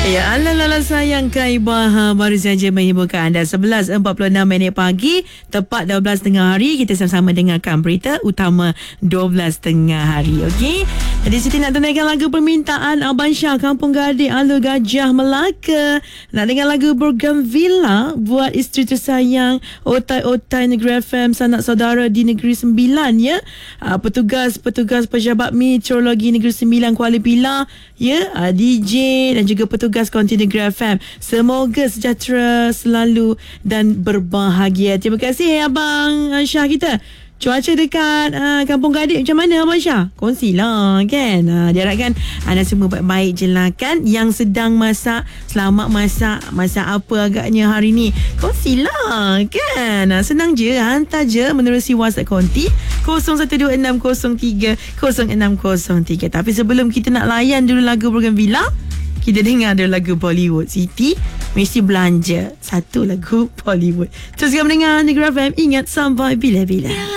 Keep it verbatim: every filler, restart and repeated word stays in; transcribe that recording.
Ya, ala-ala sayang Kaibah baru saja menghiburkan anda sebelas empat puluh enam minit pagi, tepat dua belas tengah hari. Kita sama-sama dengarkan berita utama dua belas tengah hari. Okey. Jadi Siti nak tunaikan lagu permintaan Abang Syah, Kampung Gading, Alur Gajah Melaka. Nak dengar lagu Bougainvillea buat isteri tersayang, otai-otai Negeri F M, sanak saudara di Negeri Sembilan, ya. Uh, petugas-petugas pejabat meteorologi Negeri Sembilan Kuala Pilah, ya. Uh, D J dan juga petugas konti Negeri F M. Semoga sejahtera selalu dan berbahagia. Terima kasih Abang Syah kita. Cuaca dekat uh, Kampung Gading macam mana Abang Syah? Kongsilah kan. Uh, diharapkan anda semua baik-baik je lah kan. Yang sedang masak, selamat masak. Masak apa agaknya hari ni? Kongsilah kan. Uh, senang je, hantar je menerusi WhatsApp konti kosong satu dua enam kosong tiga kosong enam kosong tiga. Tapi sebelum kita nak layan dulu lagu Bougainvillea, kita dengar ada lagu Bollywood. Siti mesti belanja satu lagu Bollywood. Teruskan mendengar Negeri F M. Ingat sampai bila-bila.